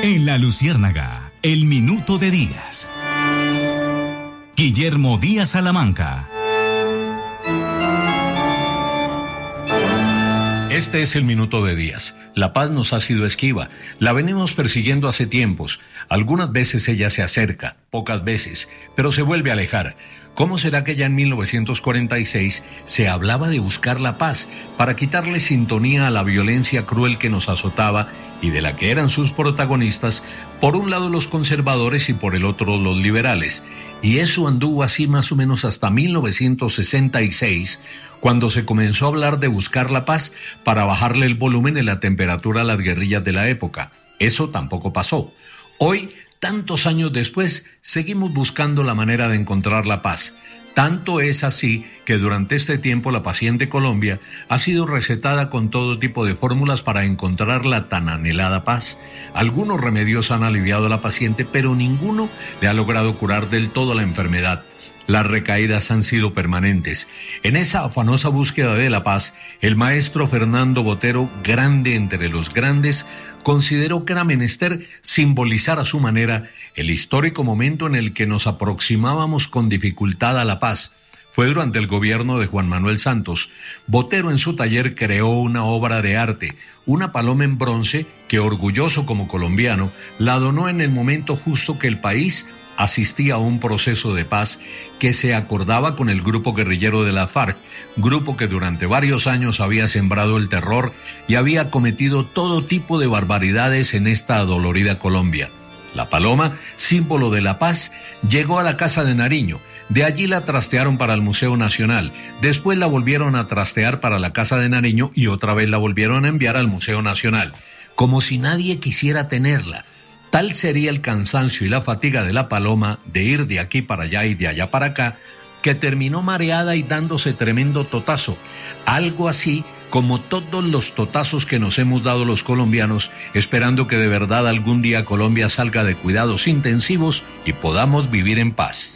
En La Luciérnaga, el minuto de Díaz. Guillermo Díaz Salamanca. Este es el minuto de Díaz. La paz nos ha sido esquiva. La venimos persiguiendo hace tiempos. Algunas veces ella se acerca, pocas veces, pero se vuelve a alejar. ¿Cómo será que ya en 1946 se hablaba de buscar la paz para quitarle sintonía a la violencia cruel que nos azotaba y de la que eran sus protagonistas, por un lado los conservadores y por el otro los liberales? Y eso anduvo así más o menos hasta 1966, cuando se comenzó a hablar de buscar la paz para bajarle el volumen y la temperatura a las guerrillas de la época. Eso tampoco pasó. Hoy, tantos años después, seguimos buscando la manera de encontrar la paz. Tanto es así que durante este tiempo la paciente Colombia ha sido recetada con todo tipo de fórmulas para encontrar la tan anhelada paz. Algunos remedios han aliviado a la paciente, pero ninguno le ha logrado curar del todo la enfermedad. Las recaídas han sido permanentes. En esa afanosa búsqueda de la paz, el maestro Fernando Botero, grande entre los grandes, consideró que era menester simbolizar a su manera el histórico momento en el que nos aproximábamos con dificultad a la paz. Fue durante el gobierno de Juan Manuel Santos. Botero en su taller creó una obra de arte, una paloma en bronce que, orgulloso como colombiano, la donó en el momento justo que el país asistía a un proceso de paz que se acordaba con el grupo guerrillero de la FARC, grupo que durante varios años había sembrado el terror y había cometido todo tipo de barbaridades en esta adolorida Colombia. La paloma, símbolo de la paz, llegó a la Casa de Nariño. De allí la trastearon para el Museo Nacional, después la volvieron a trastear para la Casa de Nariño y otra vez la volvieron a enviar al Museo Nacional, como si nadie quisiera tenerla. Tal sería el cansancio y la fatiga de la paloma de ir de aquí para allá y de allá para acá, que terminó mareada y dándose tremendo totazo, algo así como todos los totazos que nos hemos dado los colombianos, esperando que de verdad algún día Colombia salga de cuidados intensivos y podamos vivir en paz.